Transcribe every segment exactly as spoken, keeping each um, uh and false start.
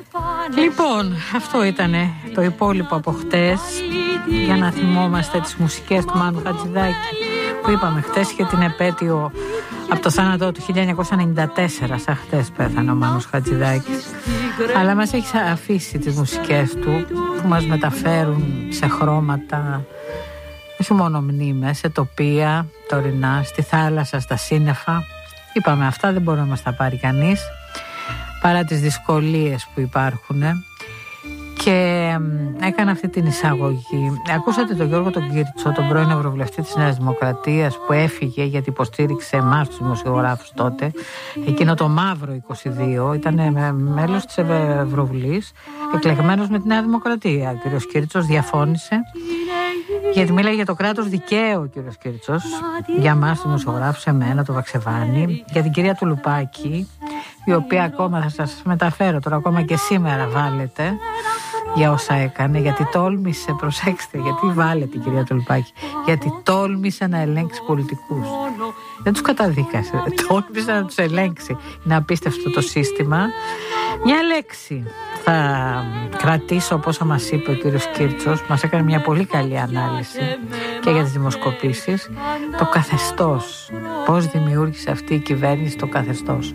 Λοιπόν, αυτό ήταν το υπόλοιπο από χτες, για να θυμόμαστε τις μουσικές του Μάνου Χατζηδάκη, που είπαμε χτες και την επέτειο από το θάνατό του χίλια εννιακόσια ενενήντα τέσσερα. Σαν χτες πέθανε ο Μάνος Χατζηδάκης, αλλά μας έχει αφήσει τις μουσικές του που μας μεταφέρουν σε χρώματα, όχι μόνο μνήμες, σε τοπία τωρινά, στη θάλασσα, στα σύννεφα. Είπαμε, αυτά δεν μπορεί να μας τα πάρει κανείς, παρά τις δυσκολίες που υπάρχουν. Και έκανα αυτή την εισαγωγή. Ακούσατε τον Γιώργο τον Κίρτσο, τον πρώην Ευρωβουλευτή της Νέας Δημοκρατίας, που έφυγε γιατί υποστήριξε εμάς τους δημοσιογράφους τότε, εκείνο το μαύρο είκοσι δύο. Ήταν μέλος της Ευρωβουλής, εκλεγμένος με τη Νέα Δημοκρατία. Ο κ. Κίρτσος διαφώνησε, γιατί μίλαγε για το κράτος δικαίου ο κ. Κίρτσος, για εμάς τους δημοσιογράφους, εμένα, το Βαξεβάνη, για την κυρία Τουλουπάκη, η οποία ακόμα θα σας μεταφέρω τώρα, ακόμα και σήμερα βάλετε για όσα έκανε, γιατί τόλμησε, προσέξτε, γιατί βάλετε η κυρία Τουλουπάκη, γιατί τόλμησε να ελέγξει πολιτικούς. Δεν τους καταδίκασε, τόλμησε να τους ελέγξει. Είναι απίστευτο το σύστημα. Μια λέξη θα κρατήσω, όπως μας είπε ο κύριος Κίρτσος, μας έκανε μια πολύ καλή ανάλυση και για τις δημοσκοπήσεις. Το καθεστώς, πώς δημιούργησε αυτή η κυβέρνηση το καθεστώς.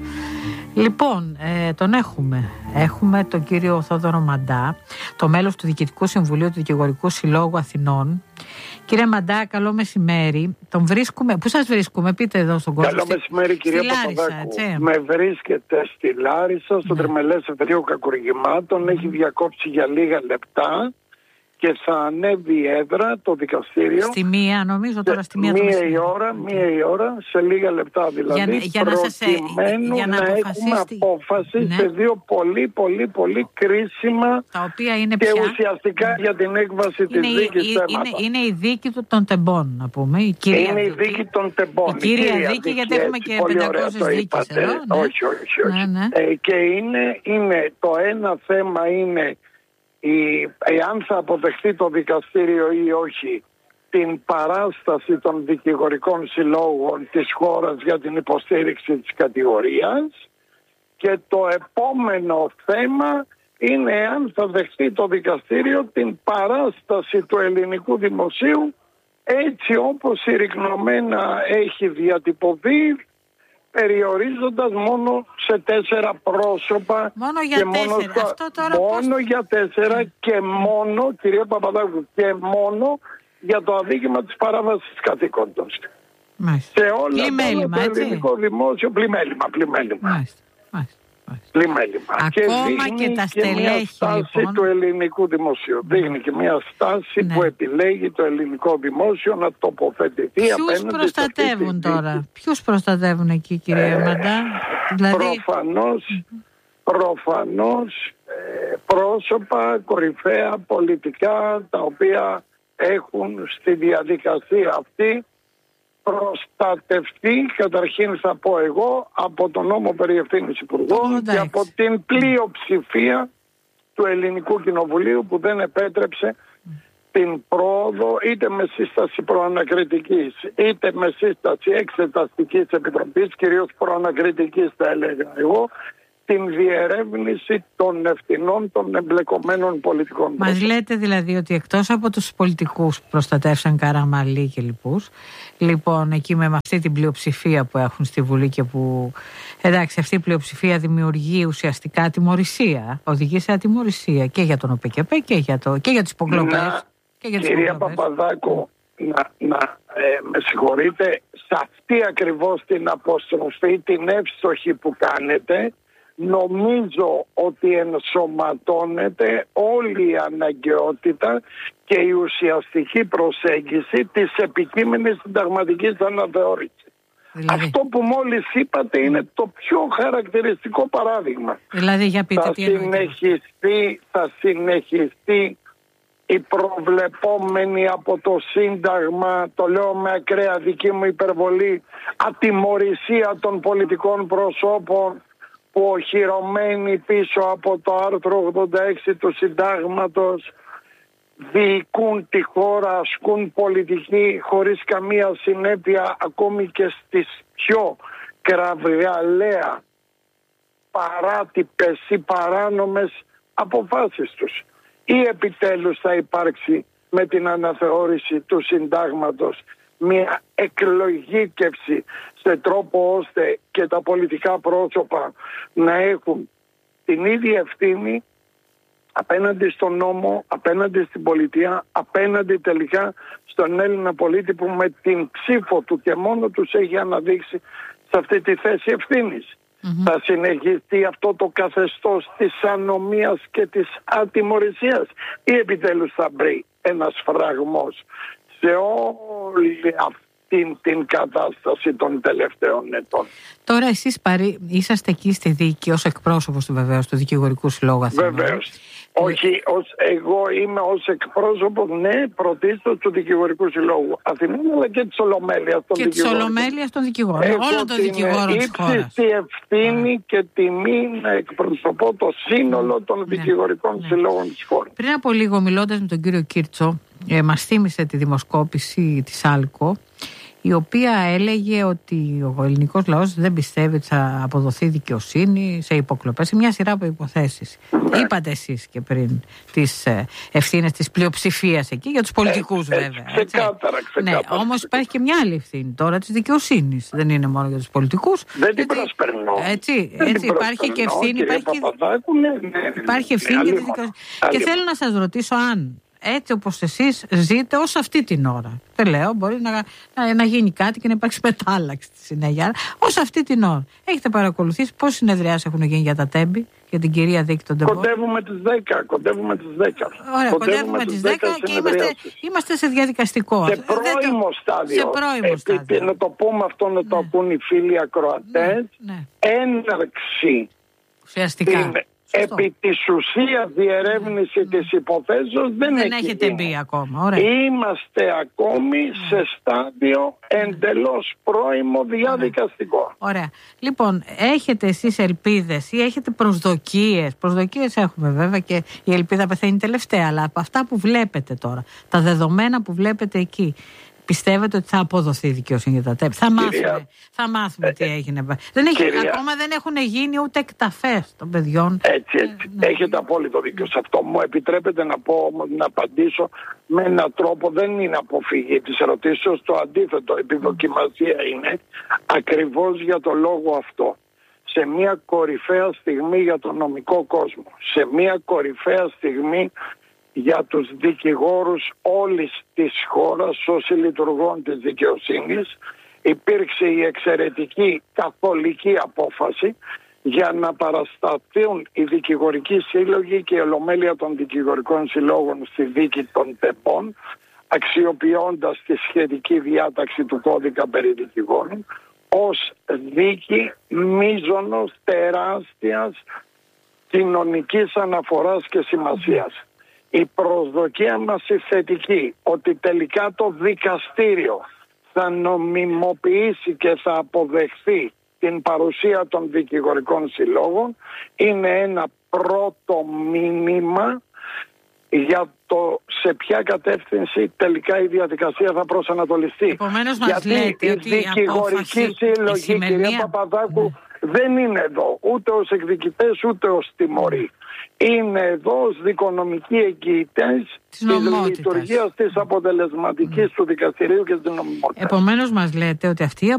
Λοιπόν, ε, τον έχουμε. Έχουμε τον κύριο Θόδωρο Μαντά, το μέλος του Διοικητικού Συμβουλίου του Δικηγορικού Συλλόγου Αθηνών. Κύριε Μαντά, καλό μεσημέρι. Τον βρίσκουμε. Πού σας βρίσκουμε, πείτε εδώ στον κόσμο. Καλό μεσημέρι, κυρία Παπαδάκου. Με βρίσκεται στη Λάρισα, στο ναι. Τριμελές Εφεδρείο Κακουργημάτων. Έχει διακόψει για λίγα λεπτά και θα ανέβει η έδρα, το δικαστήριο. Στη μία, νομίζω τώρα στη μία. Μία η ώρα, μία η ώρα, σε λίγα λεπτά δηλαδή, για, για προκειμένου να, για να, να έχουμε απόφαση ναι. σε δύο πολύ πολύ πολύ κρίσιμα, τα οποία είναι και πια ουσιαστικά για την έκβαση είναι της δίκης η, θέματα. Είναι, είναι η δίκη των τεμπών, να πούμε. Η κυρία είναι δίκη, η δίκη των τεμπών. Η κύρια, η κυρία δίκη, δίκη, γιατί έχουμε και πεντακόσιες δίκες εδώ. Ναι. Όχι, όχι, όχι. Ναι, ναι. Ε, και είναι, είναι, το ένα θέμα είναι η, εάν θα αποδεχτεί το δικαστήριο ή όχι την παράσταση των δικηγορικών συλλόγων της χώρας για την υποστήριξη της κατηγορίας, και το επόμενο θέμα είναι εάν θα δεχτεί το δικαστήριο την παράσταση του ελληνικού δημοσίου έτσι όπως συρρυκνωμένα έχει διατυπωθεί, περιορίζοντας μόνο σε τέσσερα πρόσωπα. Μόνο για και τέσσερα. Μόνο, στα, Αυτό τώρα μόνο πώς... για τέσσερα και μόνο, κυρία Παπαδάκου, και μόνο για το αδίκημα της παράβασης καθήκοντος. Μάλιστα. Σε όλα πλημέλημα, τα έτσι. το ελληνικό δημόσιο πλημέλημα, πλημέλημα. Μάλιστα, μάλιστα. Πλημέλημα. Ακόμα και δείχνει και τα στελέχη, και μια στάση λοιπόν. του ελληνικού δημοσίου. Ναι. Δείχνει και μια στάση ναι. που επιλέγει το ελληνικό δημόσιο να τοποθετηθεί. Ποιους προστατεύουν τώρα, ποιους προστατεύουν εκεί, κυρία ε, Μαντά? Δηλαδή... Προφανώς, προφανώς ε, πρόσωπα κορυφαία πολιτικά, τα οποία έχουν στη διαδικασία αυτή προστατευτεί, καταρχήν θα πω εγώ, από τον νόμο περί ευθύνης υπουργών oh, και από την πλειοψηφία του Ελληνικού Κοινοβουλίου, που δεν επέτρεψε την πρόοδο είτε με σύσταση προανακριτικής είτε με σύσταση εξεταστικής επιτροπής, κυρίως προανακριτικής θα έλεγα εγώ, την διερεύνηση των ευθυνών των εμπλεκομένων πολιτικών. Μας λέτε δηλαδή ότι εκτός από τους πολιτικούς που προστατεύσαν Καραμαλή και λοιπούς, λοιπόν εκεί με αυτή την πλειοψηφία που έχουν στη Βουλή και που, εντάξει, αυτή η πλειοψηφία δημιουργεί ουσιαστικά ατιμωρησία, οδηγεί σε ατιμωρησία και για τον ΟΠΕΚΕΠΕ και για, το, και για τις υποκλοπές. Κυρία Παπαδάκου, να, να ε, με συγχωρείτε, σε αυτή ακριβώς την αποστροφή, την εύστοχη που κάνετε, νομίζω ότι ενσωματώνεται όλη η αναγκαιότητα και η ουσιαστική προσέγγιση της επικείμενης συνταγματικής αναθεώρησης. Δηλαδή... Αυτό που μόλις είπατε είναι το πιο χαρακτηριστικό παράδειγμα. Δηλαδή, για πείτε, θα, τι συνεχιστεί, θα συνεχιστεί η προβλεπόμενη από το Σύνταγμα, το λέω με ακραία δική μου υπερβολή, ατιμωρησία των πολιτικών προσώπων που οχυρωμένοι πίσω από το άρθρο ογδόντα έξι του Συντάγματος διοικούν τη χώρα, ασκούν πολιτική χωρίς καμία συνέπεια, ακόμη και στις πιο κραυγαλαία παράτυπες ή παράνομες αποφάσεις τους. Ή επιτέλους θα υπάρξει με την αναθεώρηση του συντάγματος μια εκλογήκευση σε τρόπο ώστε και τα πολιτικά πρόσωπα να έχουν την ίδια ευθύνη απέναντι στον νόμο, απέναντι στην πολιτεία, απέναντι τελικά στον Έλληνα πολίτη που με την ψήφο του και μόνο τους έχει αναδείξει σε αυτή τη θέση ευθύνης. Mm-hmm. Θα συνεχιστεί αυτό το καθεστώς της ανομίας και της ατιμωρησίας ή επιτέλους θα μπει ένας φραγμός σε όλη αυτή την κατάσταση των τελευταίων ετών? Τώρα εσείς παρή, είσαστε εκεί στη δίκη ως εκπρόσωπος του βεβαίως του Δικηγορικού Συλλόγου Αθηνών. Βεβαίως. Όχι, ως, εγώ είμαι ως εκπρόσωπος, ναι, πρωτίστως του Δικηγορικού Συλλόγου Αθηνών, αλλά και της Ολομέλειας των και Δικηγόρων. Και της Ολομέλειας των Δικηγόρων. Όλων των δικηγόρων της χώρας. Έχω την ύψιστη ευθύνη yeah. και τιμή να εκπροσωπώ το σύνολο των yeah. δικηγορικών yeah. συλλόγων της χώρας. Πριν από λίγο, μιλώντας με τον κύριο Κίρτσο, ε, μας θύμισε τη δημοσκόπηση της ΑΛΚΟ, η οποία έλεγε ότι ο ελληνικός λαός δεν πιστεύει ότι θα αποδοθεί δικαιοσύνη σε υποκλοπές, σε μια σειρά από υποθέσεις. Ναι. Είπατε εσείς και πριν τις ευθύνες της πλειοψηφίας εκεί, για τους πολιτικούς ε, βέβαια. Έτσι. Ξεκάθαρα, ξεκάθαρα. Ναι, όμως υπάρχει και μια άλλη ευθύνη τώρα της δικαιοσύνης. Δεν είναι μόνο για τους πολιτικούς. Δεν την προσπερνώ. Έτσι, δεν έτσι υπάρχει και ευθύνη. Υπάρχει, ναι, ναι, ναι, υπάρχει ευθύνη και, και θέλω να σας ρωτήσω αν έτσι όπως εσείς ζείτε ως αυτή την ώρα. Δεν λέω, μπορεί να, να, να γίνει κάτι και να υπάρξει μετάλλαξη στη συνέχεια. Ως αυτή την ώρα. Έχετε παρακολουθήσει πόσες συνεδριάσεις έχουν γίνει για τα Τέμπη, για την κυρία Δίκη των Τεμπών? Κοντεύουμε τις δέκα. Κοντεύουμε τις δέκα. Ωραία, κοντεύουμε, κοντεύουμε τις δέκα και είμαστε, είμαστε σε διαδικαστικό. Σε πρώιμο το... στάδιο. Σε πρώιμο στάδιο. Ε, να το πούμε αυτό, να το ναι. ακούν οι φίλοι ακροατές. Ναι, ναι. Έναρξη. Ουσιαστικά. Την... Επί της ουσίας διερεύνηση mm. της υποθέσεως δεν, δεν έχει έχετε μπει ακόμα. Ωραία. Είμαστε ακόμη mm. σε στάδιο εντελώς πρώιμο διαδικαστικό. Ωραία. Λοιπόν, έχετε εσείς ελπίδες ή έχετε προσδοκίες? Προσδοκίες έχουμε βέβαια και η ελπίδα πεθαίνει τελευταία, αλλά από αυτά που βλέπετε τώρα, τα δεδομένα που βλέπετε εκεί, πιστεύετε ότι θα αποδοθεί δικαιοσύνη για τα Τέμπη? Θα μάθουμε, θα μάθουμε ε, τι έγινε. Δεν έχει, ακόμα δεν έχουν γίνει ούτε εκταφές των παιδιών. Έτσι, έτσι. Ε, ναι. Έχετε απόλυτο δίκιο σε αυτό. Μου επιτρέπετε να πω όμως, να απαντήσω με έναν τρόπο, δεν είναι αποφυγή της ερωτήσεως, το αντίθετο, επιδοκιμασία είναι, ακριβώς για το λόγο αυτό. Σε μια κορυφαία στιγμή για τον νομικό κόσμο, σε μια κορυφαία στιγμή για τους δικηγόρους όλης της χώρας, όσοι λειτουργούν της δικαιοσύνης, υπήρξε η εξαιρετική καθολική απόφαση για να παρασταθούν οι δικηγορικοί σύλλογοι και η Ολομέλεια των Δικηγορικών Συλλόγων στη δίκη των Τεμπών, αξιοποιώντας τη σχετική διάταξη του κώδικα περί δικηγόρων, ως δίκη μείζωνος τεράστιας κοινωνικής αναφοράς και σημασίας. Η προσδοκία μας η θετική ότι τελικά το δικαστήριο θα νομιμοποιήσει και θα αποδεχθεί την παρουσία των δικηγορικών συλλόγων είναι ένα πρώτο μήνυμα για το σε ποια κατεύθυνση τελικά η διαδικασία θα προσανατολιστεί. Επομένως μας γιατί λέτε η ότι η δικηγορική συλλογή, σημερινή... κυρία Παπαδάκου, ναι. δεν είναι εδώ ούτε ως εκδικητές ούτε ως τιμωροί. Είναι εδώ ως δικονομικοί εγγυητές της λειτουργίας της αποτελεσματικής mm. του δικαστηρίου και της νομιμότητας. Επομένως μας λέτε ότι αυτή